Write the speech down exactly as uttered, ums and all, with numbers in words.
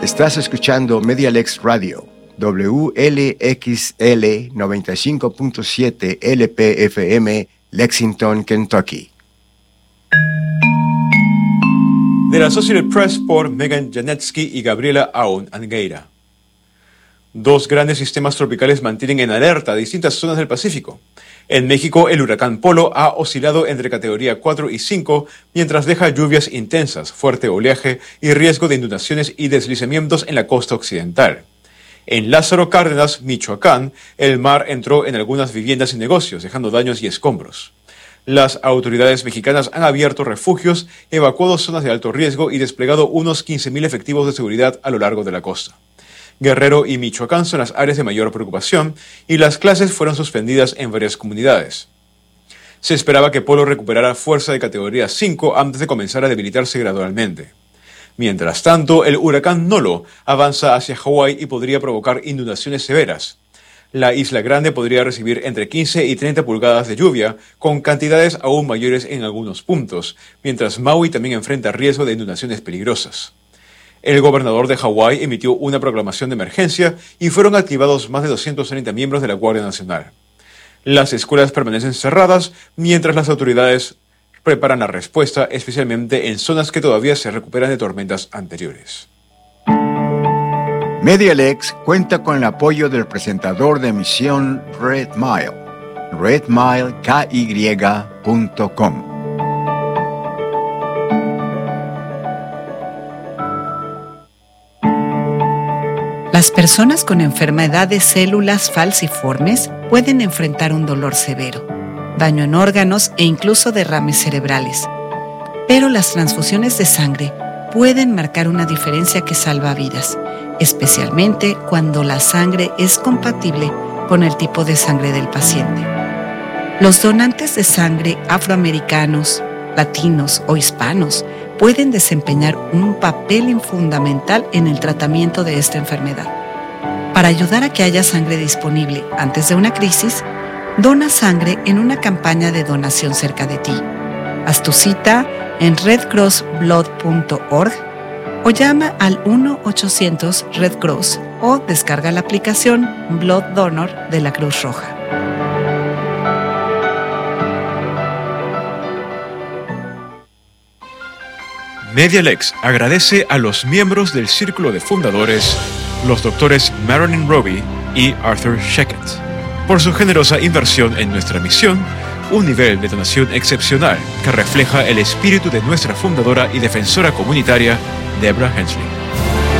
Estás escuchando Medialex Radio, W L X L noventa y cinco punto siete L P F M, Lexington, Kentucky. De la Associated Press por Megan Janetsky y Gabriela Aun Angueira. Dos grandes sistemas tropicales mantienen en alerta distintas zonas del Pacífico. En México, el huracán Polo ha oscilado entre categoría cuatro y cinco, mientras deja lluvias intensas, fuerte oleaje y riesgo de inundaciones y deslizamientos en la costa occidental. En Lázaro Cárdenas, Michoacán, el mar entró en algunas viviendas y negocios, dejando daños y escombros. Las autoridades mexicanas han abierto refugios, evacuado zonas de alto riesgo y desplegado unos quince mil efectivos de seguridad a lo largo de la costa. Guerrero y Michoacán son las áreas de mayor preocupación y las clases fueron suspendidas en varias comunidades. Se esperaba que Polo recuperara fuerza de categoría cinco antes de comenzar a debilitarse gradualmente. Mientras tanto, el huracán Nolo avanza hacia Hawái y podría provocar inundaciones severas. La Isla Grande podría recibir entre quince y treinta pulgadas de lluvia, con cantidades aún mayores en algunos puntos, mientras Maui también enfrenta riesgo de inundaciones peligrosas. El gobernador de Hawái emitió una proclamación de emergencia y fueron activados más de doscientos treinta miembros de la Guardia Nacional. Las escuelas permanecen cerradas mientras las autoridades preparan la respuesta, especialmente en zonas que todavía se recuperan de tormentas anteriores. Medialex cuenta con el apoyo del presentador de emisión Red Mile, red mile ky punto com. Las personas con enfermedad de células falciformes pueden enfrentar un dolor severo, daño en órganos e incluso derrames cerebrales. Pero las transfusiones de sangre pueden marcar una diferencia que salva vidas, especialmente cuando la sangre es compatible con el tipo de sangre del paciente. Los donantes de sangre afroamericanos, latinos o hispanos pueden desempeñar un papel fundamental en el tratamiento de esta enfermedad. Para ayudar a que haya sangre disponible antes de una crisis, dona sangre en una campaña de donación cerca de ti. Haz tu cita en red cross blood punto org o llama al uno ochocientos red cross o descarga la aplicación Blood Donor de la Cruz Roja. Medialex agradece a los miembros del Círculo de Fundadores, los doctores Marilyn Roby y Arthur Sheckett, por su generosa inversión en nuestra misión, un nivel de donación excepcional que refleja el espíritu de nuestra fundadora y defensora comunitaria, Deborah Hensley.